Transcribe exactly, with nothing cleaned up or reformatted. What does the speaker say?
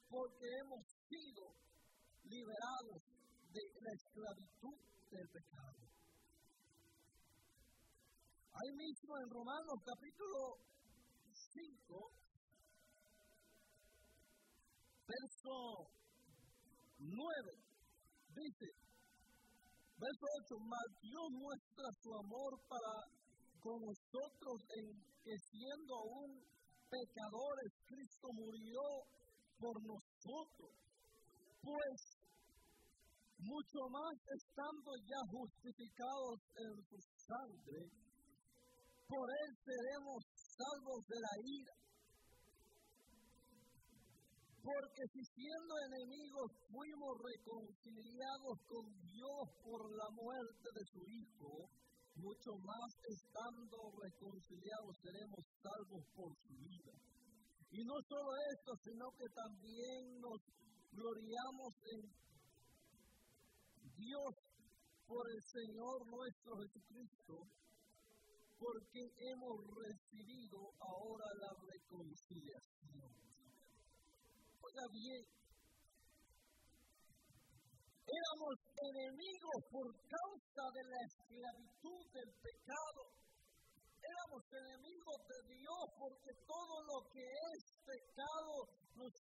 porque hemos sido liberados de la esclavitud del pecado. Ahí mismo en Romanos capítulo cinco, verso nueve, dice, verso ocho, mas Dios muestra su amor para con nosotros en que siendo aún pecadores, Cristo murió por nosotros, pues mucho más estando ya justificados en su sangre, por él seremos salvos de la ira. Porque si siendo enemigos fuimos reconciliados con Dios por la muerte de su Hijo, mucho más estando reconciliados seremos salvos por su vida. Y no solo esto, sino que también nos gloriamos en Dios por el Señor nuestro Jesucristo, porque hemos recibido ahora la reconciliación. Oiga bien, éramos enemigos por causa de la esclavitud del pecado. Éramos enemigos de Dios porque todo lo que es pecado nos